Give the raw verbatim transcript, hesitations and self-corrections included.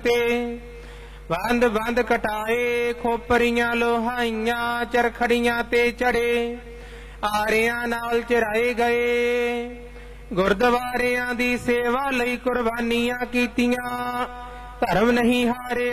ਕੀਤੇ। ਬੰਦ ਬੰਦ ਕਟਾਏ ਖੋਪਰੀਆਂ ਲੋਹਾਈਆਂ ਚਰਖੜੀਆਂ ਤੇ ਚੜੇ। ਆਰਿਆਂ ਨਾਲ ਚਰਾਏ ਗਏ ਗੁਰਦੁਆਰਿਆਂ ਦੀ ਸੇਵਾ ਲਈ ਕੁਰਬਾਨੀਆਂ ਕੀਤੀਆਂ। ਧਰਮ ਨਹੀਂ ਹਾਰਿਆ